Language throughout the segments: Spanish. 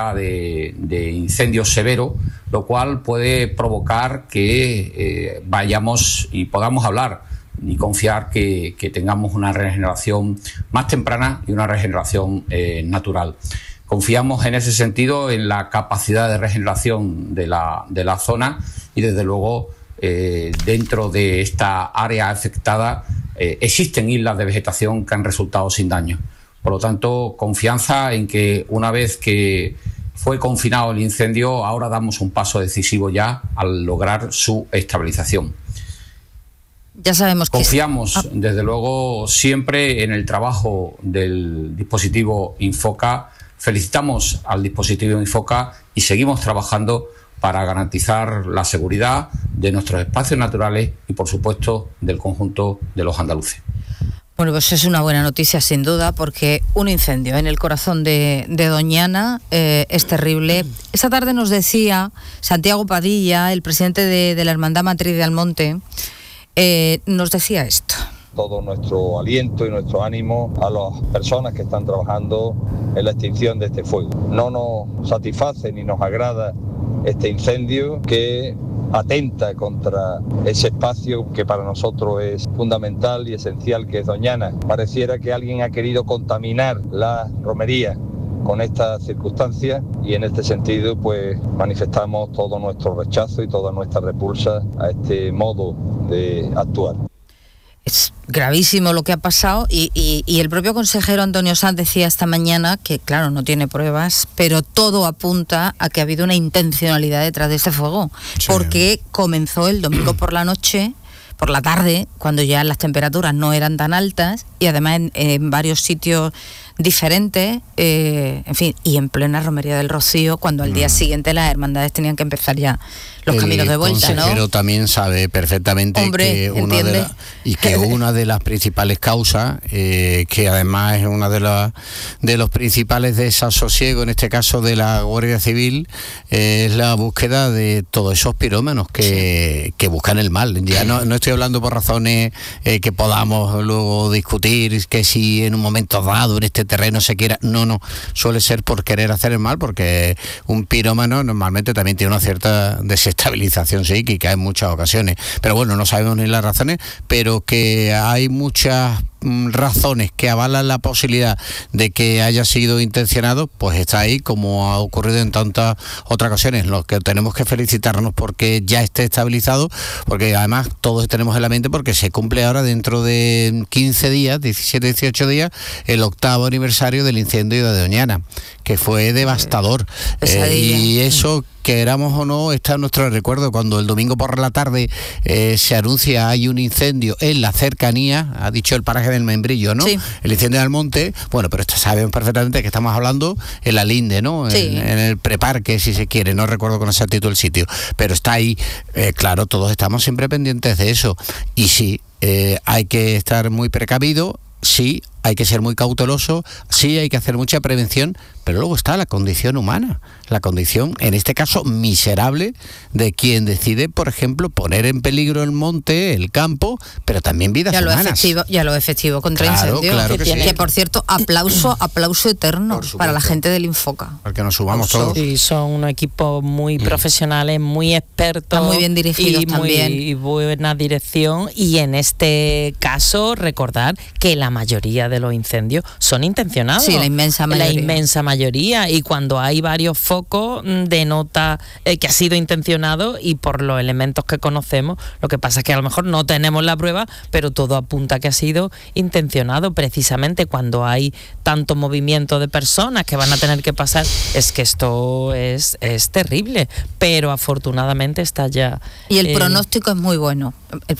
alerta de incendio severo, lo cual puede provocar que vayamos y podamos hablar y confiar que tengamos una regeneración más temprana y una regeneración natural. Confiamos en ese sentido en la capacidad de regeneración de la zona y desde luego dentro de esta área afectada existen islas de vegetación que han resultado sin daño. Por lo tanto, confianza en que una vez que fue confinado el incendio, ahora damos un paso decisivo ya al lograr su estabilización. Ya sabemos que confiamos, desde luego, siempre en el trabajo del dispositivo Infoca. Felicitamos al dispositivo Infoca y seguimos trabajando para garantizar la seguridad de nuestros espacios naturales y, por supuesto, del conjunto de los andaluces. Bueno, pues es una buena noticia sin duda, porque un incendio en el corazón de Doñana es terrible. Esta tarde nos decía Santiago Padilla, el presidente de la Hermandad Matriz de Almonte, nos decía esto. Todo nuestro aliento y nuestro ánimo a las personas que están trabajando en la extinción de este fuego. No nos satisface ni nos agrada este incendio que atenta contra ese espacio que para nosotros es fundamental y esencial, que es Doñana. Pareciera que alguien ha querido contaminar la romería con estas circunstancias y en este sentido pues manifestamos todo nuestro rechazo y toda nuestra repulsa a este modo de actuar. Es gravísimo lo que ha pasado y el propio consejero Antonio Sanz decía esta mañana que, claro, no tiene pruebas, pero todo apunta a que ha habido una intencionalidad detrás de este fuego, sí, porque comenzó el domingo por la noche, por la tarde, cuando ya las temperaturas no eran tan altas y además en varios sitios diferentes, en fin, y en plena Romería del Rocío, cuando al día siguiente las hermandades tenían que empezar ya los caminos de vuelta, ¿no? El consejero también sabe perfectamente que una de las principales causas, que además es una de los principales desasosiegos, en este caso de la Guardia Civil, es la búsqueda de todos esos pirómanos que buscan el mal. Ya no estoy hablando por razones que podamos luego discutir, que si en un momento dado en este terreno se quiera, no, suele ser por querer hacer el mal, porque un pirómano normalmente también tiene una cierta desestabilización psíquica en muchas ocasiones, pero bueno, no sabemos ni las razones, pero que hay muchas razones que avalan la posibilidad de que haya sido intencionado, pues está ahí, como ha ocurrido en tantas otras ocasiones. Lo que tenemos que felicitarnos porque ya esté estabilizado, porque además todos tenemos en la mente, porque se cumple ahora dentro de 15 días, 17, 18 días, el 8º aniversario del incendio de Doñana, que fue devastador. Y eso, queramos o no, está en nuestro recuerdo. Cuando el domingo por la tarde se anuncia hay un incendio en la cercanía, ha dicho el paraje del Membrillo, ¿no? Sí. El incendio del Monte, bueno, pero sabemos perfectamente que estamos hablando en la Linde, ¿no? Sí. En el preparque, si se quiere, no recuerdo con exactitud el sitio, pero está ahí. Claro, todos estamos siempre pendientes de eso. Y sí, hay que estar muy precavido, sí, hay que ser muy cauteloso, sí, hay que hacer mucha prevención, pero luego está la condición humana, la condición, en este caso, miserable de quien decide, por ejemplo, poner en peligro el monte, el campo, pero también vidas humanas. Ya lo efectivo contra incendio. Claro que sí. Que, por cierto, aplauso eterno para la gente del Infoca. Para que nos subamos todos. Sí, son un equipo muy profesionales, muy expertos. Están muy bien dirigidos también. Y buena dirección. Y en este caso, recordar que la mayoría de los incendios son intencionados. Sí, la inmensa mayoría. Y cuando hay varios focos, denota que ha sido intencionado, y por los elementos que conocemos, lo que pasa es que a lo mejor no tenemos la prueba, pero todo apunta que ha sido intencionado. Precisamente cuando hay tanto movimiento de personas que van a tener que pasar, es que esto es terrible, pero afortunadamente está ya... Y el pronóstico es muy bueno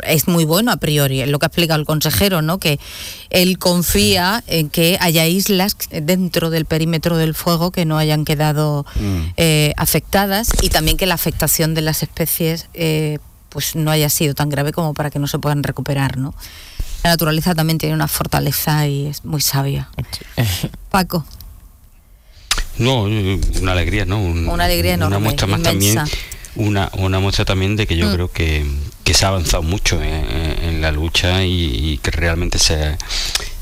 a priori, es lo que ha explicado el consejero, ¿no? Que él confía en que haya islas dentro del perímetro del fuego que no hayan quedado afectadas, y también que la afectación de las especies pues no haya sido tan grave como para que no se puedan recuperar, ¿no? La naturaleza también tiene una fortaleza y es muy sabia. Paco. No, una alegría, ¿no? Una alegría enorme, una muestra más inmensa. También, una muestra también de que yo creo que se ha avanzado mucho en la lucha y que realmente se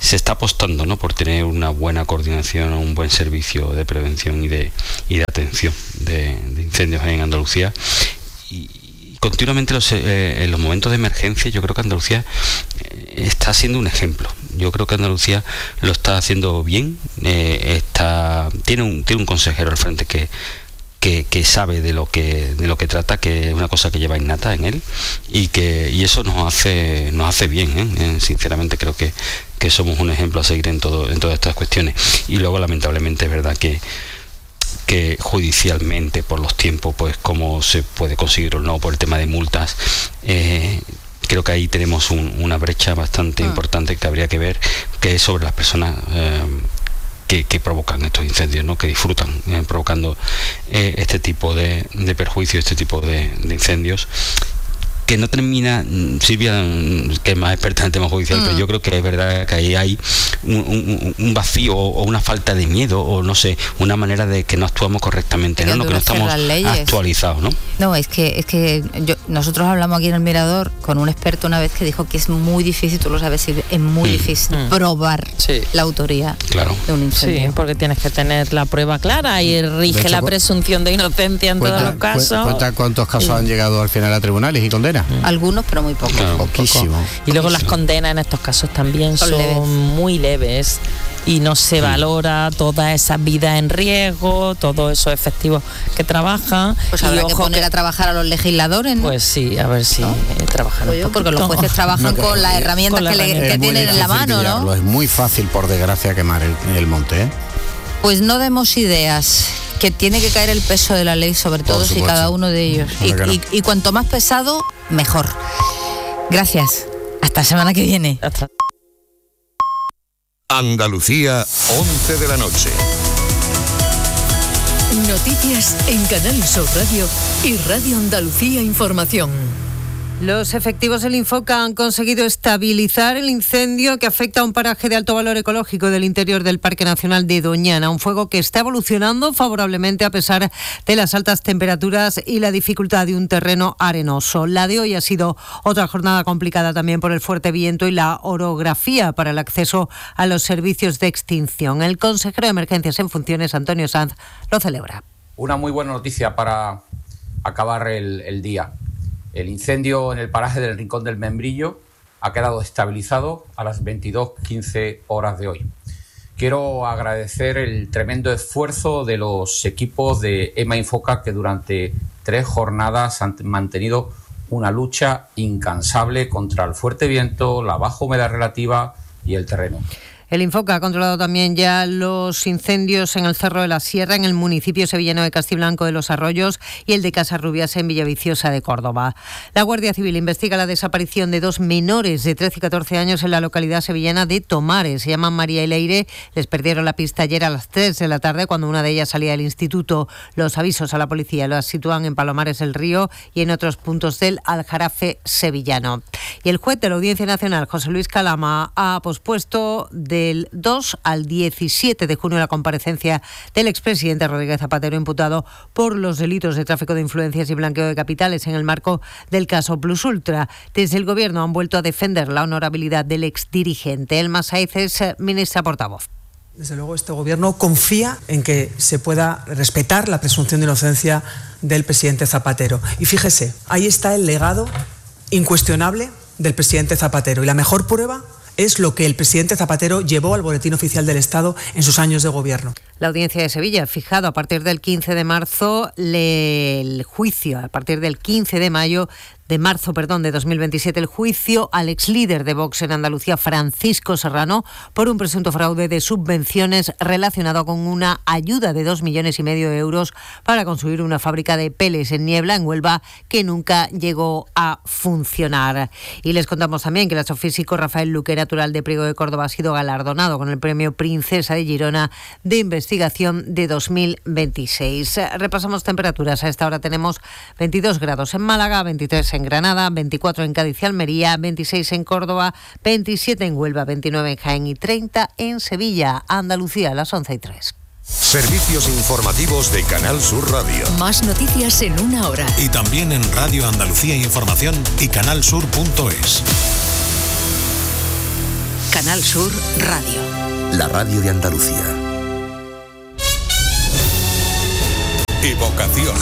se está apostando, ¿no?, por tener una buena coordinación, un buen servicio de prevención y de atención de incendios en Andalucía. Y continuamente en los momentos de emergencia, yo creo que Andalucía está siendo un ejemplo. Yo creo que Andalucía lo está haciendo bien. Tiene un consejero al frente que sabe de lo que trata, que es una cosa que lleva innata en él, y eso nos hace bien, sinceramente creo que somos un ejemplo a seguir en todas estas cuestiones. Y luego, lamentablemente, es verdad que judicialmente, por los tiempos, pues cómo se puede conseguir o no, por el tema de multas, creo que ahí tenemos una brecha bastante importante que habría que ver, que es sobre las personas que provocan estos incendios, ¿no?, que disfrutan provocando este tipo de perjuicios, este tipo de incendios, que no termina, Silvia, que es más experta en el tema judicial, pero yo creo que es verdad que ahí hay un vacío o una falta de miedo, o no sé, una manera de que no actuamos correctamente, ¿no? Que no estamos actualizados, ¿no? No, es que nosotros hablamos aquí en El Mirador con un experto una vez que dijo que es muy difícil, tú lo sabes, Silvia, es muy difícil probar la autoría de un incendio. Sí, porque tienes que tener la prueba clara y rige la presunción de inocencia en todos los casos. ¿Cuenta cuántos casos han llegado al final a tribunales y condenas? Algunos, pero muy pocos. Claro, poquísimo. Y luego las condenas en estos casos también son muy leves y no se valora toda esa vida en riesgo, todos esos efectivos que trabajan. Pues habrá que poner a trabajar a los legisladores, ¿no? Pues sí, a ver si trabajan un poquito. Porque los jueces trabajan con las herramientas que tienen en la mano, ¿no? Es muy fácil, por desgracia, quemar el monte, ¿eh? Pues no demos ideas, que tiene que caer el peso de la ley sobre todos y cada uno de ellos. Y cuanto más pesado, mejor. Gracias. Hasta la semana que viene. Hasta. Andalucía, 11 de la noche. Noticias en Canal Sur Radio y Radio Andalucía Información. Los efectivos del Infoca han conseguido estabilizar el incendio que afecta a un paraje de alto valor ecológico del interior del Parque Nacional de Doñana, un fuego que está evolucionando favorablemente a pesar de las altas temperaturas y la dificultad de un terreno arenoso. La de hoy ha sido otra jornada complicada también por el fuerte viento y la orografía para el acceso a los servicios de extinción. El consejero de Emergencias en funciones, Antonio Sanz, lo celebra. Una muy buena noticia para acabar el día. El incendio en el paraje del Rincón del Membrillo ha quedado estabilizado a las 22:15 horas de hoy. Quiero agradecer el tremendo esfuerzo de los equipos de EMA Infoca, que durante 3 jornadas han mantenido una lucha incansable contra el fuerte viento, la baja humedad relativa y el terreno. El Infoca ha controlado también ya los incendios en el Cerro de la Sierra, en el municipio sevillano de Castiblanco de los Arroyos, y el de Casarrubias en Villaviciosa de Córdoba. La Guardia Civil investiga la desaparición de 2 menores de 13 y 14 años en la localidad sevillana de Tomares. Se llaman María y Leire. Les perdieron la pista ayer a las 3 de la tarde cuando una de ellas salía del instituto. Los avisos a la policía los sitúan en Palomares del Río y en otros puntos del Aljarafe sevillano. Y el juez de la Audiencia Nacional, José Luis Calama, ha pospuesto del 2 al 17 de junio la comparecencia del expresidente Rodríguez Zapatero, imputado por los delitos de tráfico de influencias y blanqueo de capitales en el marco del caso Plus Ultra. Desde el Gobierno han vuelto a defender la honorabilidad del exdirigente. Elma Saiz es ministra portavoz. Desde luego, este Gobierno confía en que se pueda respetar la presunción de inocencia del presidente Zapatero. Y fíjese, ahí está el legado incuestionable del presidente Zapatero. Y la mejor prueba es lo que el presidente Zapatero llevó al Boletín Oficial del Estado en sus años de gobierno. La Audiencia de Sevilla ha fijado a partir del 15 de marzo el juicio, a partir del 15 de marzo de 2027, el juicio al exlíder de Vox en Andalucía, Francisco Serrano, por un presunto fraude de subvenciones relacionado con una ayuda de 2,5 millones de euros para construir una fábrica de peles en Niebla, en Huelva, que nunca llegó a funcionar. Y les contamos también que el astrofísico Rafael Luque, natural de Priego de Córdoba, ha sido galardonado con el premio Princesa de Girona de Investigación de 2026. Repasamos temperaturas. A esta hora tenemos 22 grados en Málaga, 23 en Granada, 24 en Cádiz y Almería, 26 en Córdoba, 27 en Huelva, 29 en Jaén y 30 en Sevilla. Andalucía, a las 11:03. Servicios informativos de Canal Sur Radio. Más noticias en una hora. Y también en Radio Andalucía Información y canalsur.es. Canal Sur Radio. La radio de Andalucía. Evocación.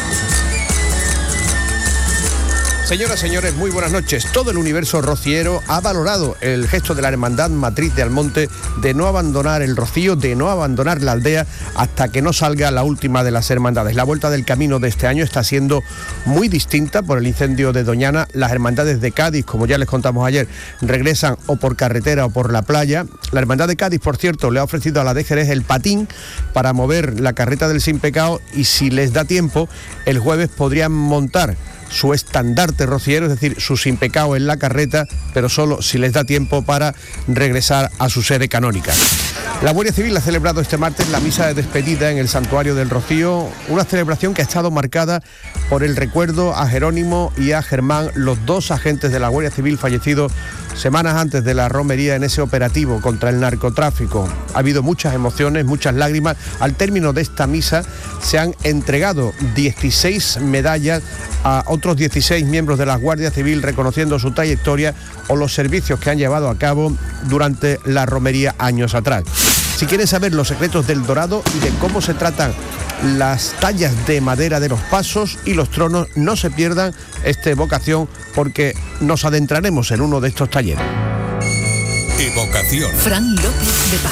Señoras, señores, muy buenas noches. Todo el universo rociero ha valorado el gesto de la Hermandad Matriz de Almonte de no abandonar el rocío, de no abandonar la aldea hasta que no salga la última de las hermandades. La vuelta del camino de este año está siendo muy distinta por el incendio de Doñana. Las hermandades de Cádiz, como ya les contamos ayer, regresan o por carretera o por la playa. La Hermandad de Cádiz, por cierto, le ha ofrecido a la de Jerez el patín para mover la carreta del Sin Pecado y si les da tiempo, el jueves podrían montar su estandarte rociero, es decir, su Sin Pecado en la carreta, pero solo si les da tiempo para regresar a su sede canónica. La Guardia Civil ha celebrado este martes la misa de despedida en el Santuario del Rocío, una celebración que ha estado marcada por el recuerdo a Jerónimo y a Germán, los dos agentes de la Guardia Civil fallecidos semanas antes de la romería en ese operativo contra el narcotráfico. Ha habido muchas emociones, muchas lágrimas. Al término de esta misa se han entregado 16 medallas a otros 16 miembros de la Guardia Civil reconociendo su trayectoria o los servicios que han llevado a cabo durante la romería años atrás. Si quieren saber los secretos del Dorado y de cómo se tratan las tallas de madera de los pasos y los tronos, no se pierdan esta evocación porque nos adentraremos en uno de estos talleres. Evocación. Fran López de Paz.